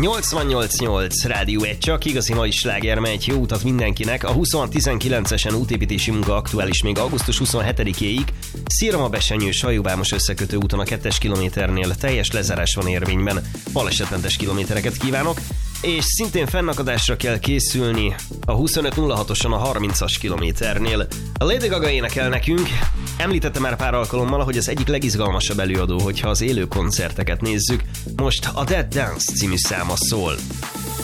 88.8 Rádió 1, csak igazi mai sláger megy, jó utat mindenkinek. A 2619-esen útépítési munka aktuális még augusztus 27-éig. Szirma-Besenyő Hajóvámos összekötő úton a 2-es kilométernél teljes lezárás van érvényben. Balesetmentes kilométereket kívánok. És szintén fennakadásra kell készülni a 2506-oson a 30-as kilométernél. A Lady Gaga énekel nekünk. Említettem már pár alkalommal, hogy az egyik legizgalmasabb előadó, hogyha az élő koncerteket nézzük. Most a Dead Dance című száma szól.